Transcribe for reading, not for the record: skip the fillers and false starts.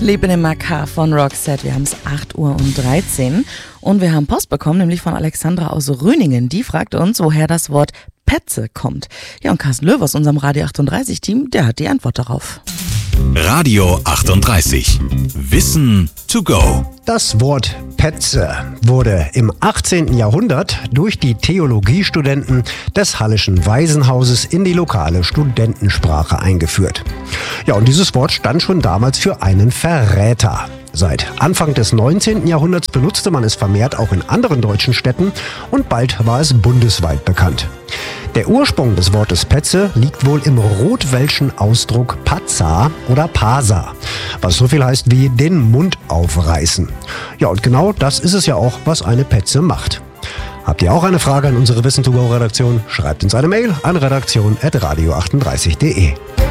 Sleep in the Macabre von Roxette. Wir haben es 8:13 Uhr und wir haben Post bekommen, nämlich von Alexandra aus Röningen. Die fragt uns, woher das Wort Petze kommt. Ja, und Carsten Löw aus unserem Radio 38-Team, der hat die Antwort darauf. Radio 38. Wissen to go. Das Wort Petze wurde im 18. Jahrhundert durch die Theologiestudenten des Halleschen Waisenhauses in die lokale Studentensprache eingeführt. Ja, und dieses Wort stand schon damals für einen Verräter. Seit Anfang des 19. Jahrhunderts benutzte man es vermehrt auch in anderen deutschen Städten und bald war es bundesweit bekannt. Der Ursprung des Wortes Petze liegt wohl im rotwelschen Ausdruck Pazza oder Pasa, was so viel heißt wie den Mund aufreißen. Ja, und genau das ist es ja auch, was eine Petze macht. Habt ihr auch eine Frage an unsere Wissen to go Redaktion? Schreibt uns eine Mail an redaktion@radio38.de.